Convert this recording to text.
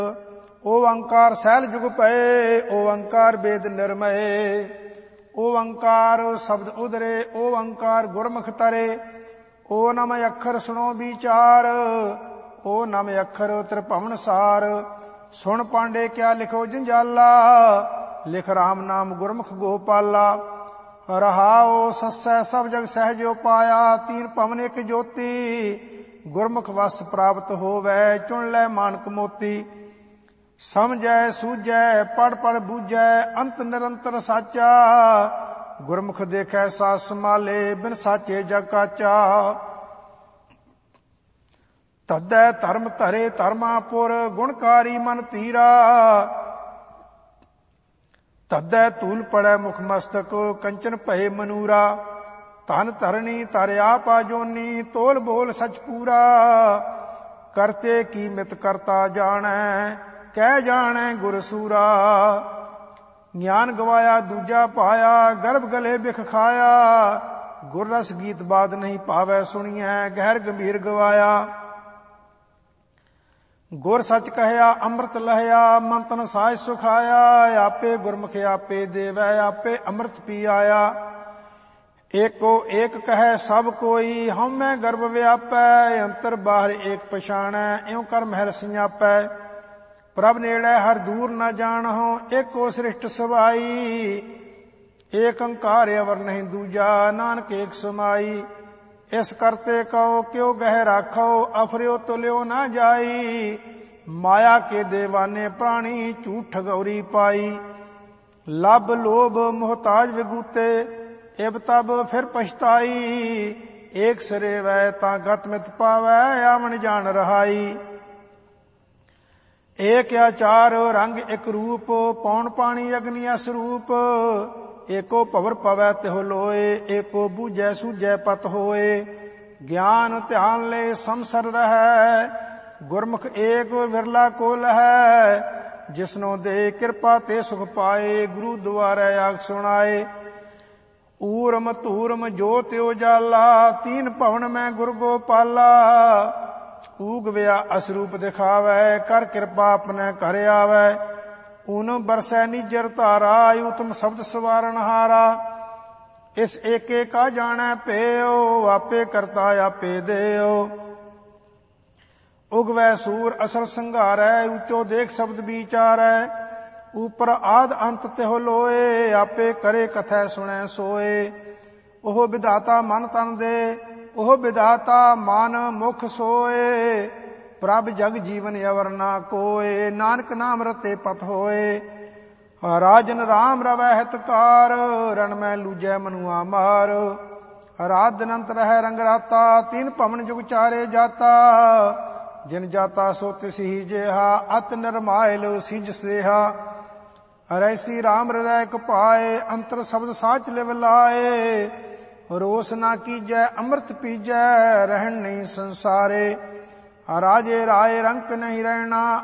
ओंकार cell जुग पए, ओंकार वेद निर्मये। ओंकार शब्द उदरे, ओंकार गुरमुख तरे। ओ नम अखर सुनो विचार, ओ नम अखर त्रिभुवन सार। सुन पांडे क्या लिखो जंजाला, लिख राम नाम गुरमुख गोपाला। रहाओ सस्सै सब जग सहजो पाया, तीन पवन एक ज्योति। गुरमुख वस प्राप्त होवै, चुन लै मानक मोती। समझै सूझै पढ़ पढ़ बूझै, अंत निरंतर साचा। गुरमुख देखै सास संभाले, बिन साचे जग काचा। तदै धर्म धरे धर्मापुर, गुणकारी मन धीरा। तदै धूल पड़ै मुख मस्तक, कंचन भये मनूरा। धन धरणी तर आपा जोनी, तोल बोल सच पूरा। करते की मित करता जानै, कह जानै गुर सूरा। ज्ञान गवाया दूजा पाया, गर्भ गले बिख खाया। गुर रस गीत बाद नहीं पावै सुनिए, गहर गंभीर गवाया। गुर सच कहया अमृत लहया, मंतन साज सुखाया। आपे गुरमुख आपे देवै, आपे अमृत पी आया। एको एक कहे सब कोई, हम मैं गर्भ व्यापै। अंतर बाहर एक पछाणै, इउं कर महल संजापै। प्रभ नेड़ै हर दूर न जानहो, एको सृष्ट सभाई। एक अंकार अवर नहीं दूजा, नानक एक समाई। इस करते कहो क्यों गह राखो, अफरियो तुल्यो ना जाई। माया के देवाने प्राणी, झूठ ठगौरी पाई। लब लोभ मोहताज विगूते, इब तब फिर पछताई। एक सिरे वै तां गत मित पावै, आवन जान रहाई। एक आचार रंग एक रूप, पौन पानी अग्नि असरूप। एको भवर पवै तिहो लोए, एको बूझै सूझै पत होए। ज्ञान ध्यान ले समसर रहै, गुरमुख एक विरला को लहै। जिसनो दे कृपा ते सुख पाए, गुरु द्वारे आग सुनाए। ऊरम धूरम जोत उजाला, तीन भवन में गुर गोपाला। ऊग व्या असरूप दिखावै, कर कृपा अपने घर आवै। ऊन बरसै निजर धारा, उत्तम शब्द सवारण हारा। इस एके का जानै पेओ, आपे करता आपे देओ। उगवै सूर असर संघारै, ऊंचो देख शब्द विचारै। ऊपर आद अंत तिहो लोए, आपे करे कथै सुनै सोए। ओह विधाता मन तन दे, ओह विधाता मान मुख सोए। प्रभ जग जीवन अवर ना कोय, नानक नाम रते पत होए। राजन राम रवै हितकार, रण में लूजै मनुआ मार। रात दिन अंत रहै रंग राता, तीन भवन जुग चारे जाता। जिन जाता सो तिस ही जेहा, अत निर्मायल सिज सेहा। रैसी राम हृदय कपाए, अंतर शब्द साच लिव लाए। रोस ना कीजै अमृत पीजै, रहन नहीं संसारे। राजे राय रंक नहीं रहना,